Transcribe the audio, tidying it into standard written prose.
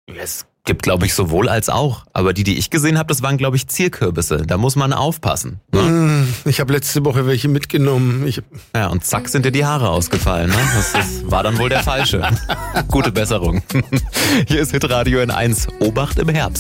Es gibt, glaube ich, sowohl als auch. Aber die ich gesehen habe, das waren, glaube ich, Zierkürbisse. Da muss man aufpassen. Ne? Ich habe letzte Woche welche mitgenommen. Ja, und zack sind dir die Haare ausgefallen. Ne? Das war dann wohl der falsche. Gute Besserung. Hier ist Hitradio N1. Obacht im Herbst.